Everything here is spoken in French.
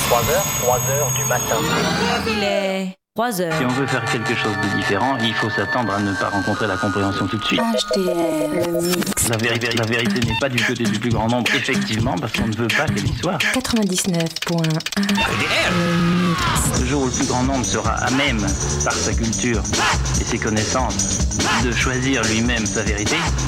3h du matin. Il est 3 heures. Si on veut faire quelque chose de différent, il faut s'attendre à ne pas rencontrer la compréhension tout de suite. HTL, le mix. La vérité n'est pas du côté du plus grand nombre, effectivement, parce qu'on ne veut pas qu'elle y soit. 99.1. Le jour où le plus grand nombre sera à même, par sa culture et ses connaissances, de choisir lui-même sa vérité,